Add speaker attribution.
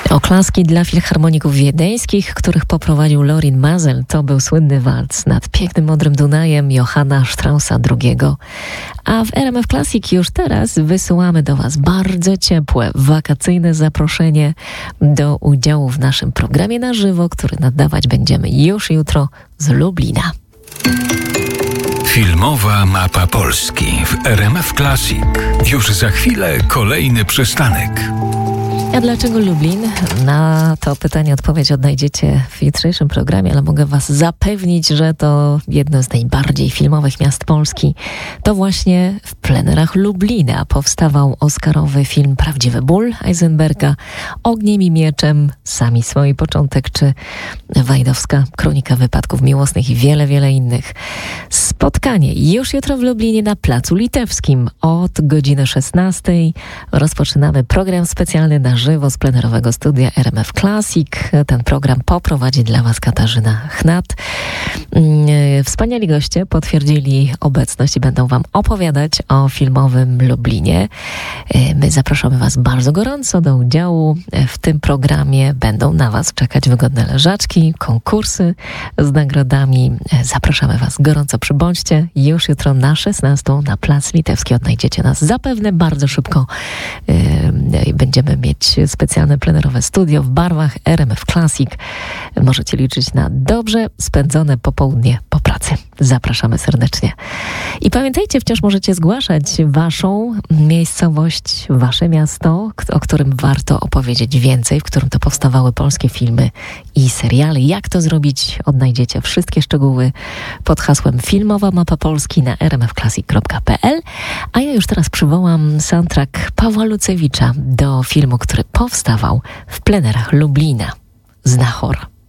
Speaker 1: Oklaski dla filharmoników wiedeńskich, których poprowadził Lorin Maazel, to był słynny walc nad pięknym modrym Dunajem Johanna Straussa II. A w RMF Classic już teraz wysyłamy do Was bardzo ciepłe, wakacyjne zaproszenie do udziału w naszym programie na żywo, który nadawać będziemy już jutro z Lublina.
Speaker 2: Filmowa mapa Polski w RMF Classic. Już za chwilę kolejny przystanek.
Speaker 1: A dlaczego Lublin? Na to pytanie odpowiedź odnajdziecie w jutrzejszym programie, ale mogę Was zapewnić, że to jedno z najbardziej filmowych miast Polski. To właśnie w plenerach Lublina powstawał oscarowy film Prawdziwy ból Eisenberga, Ogniem i mieczem, Sami swój początek, czy Wajdowska Kronika wypadków miłosnych i wiele, wiele innych. Spotkanie już jutro w Lublinie na Placu Litewskim od godziny 16. Rozpoczynamy program specjalny na żywo z plenerowego studia RMF Classic. Ten program poprowadzi dla Was Katarzyna Chnat. Wspaniali goście potwierdzili obecność i będą Wam opowiadać o filmowym Lublinie. My zapraszamy Was bardzo gorąco do udziału w tym programie. Będą na Was czekać wygodne leżaczki, konkursy z nagrodami. Zapraszamy Was gorąco, przybądźcie. Już jutro na 16 na Plac Litewski odnajdziecie nas zapewne bardzo szybko. Będziemy mieć specjalne plenerowe studio w barwach RMF Classic. Możecie liczyć na dobrze spędzone popołudnie po pracy. Zapraszamy serdecznie. I pamiętajcie, wciąż możecie zgłaszać Waszą miejscowość, Wasze miasto, o którym warto opowiedzieć więcej, w którym to powstawały polskie filmy i seriale. Jak to zrobić? Odnajdziecie wszystkie szczegóły pod hasłem Filmowa Mapa Polski na rmfclassic.pl. A ja już teraz przywołam soundtrack Pawła Lucewicza do filmu, który powstawał w plenerach Lublina. Znachor.